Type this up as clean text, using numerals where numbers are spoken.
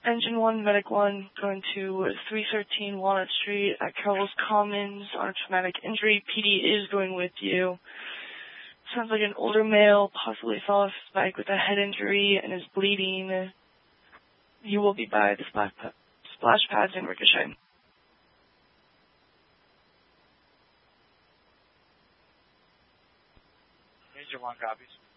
Engine 1, Medic 1, going to 313 Walnut Street at Carroll's Commons on a traumatic injury. PD is going with you. Sounds like an older male, possibly fell off his bike with a head injury and is bleeding. You will be by the splash pads in Ricochet. Major 1 copies.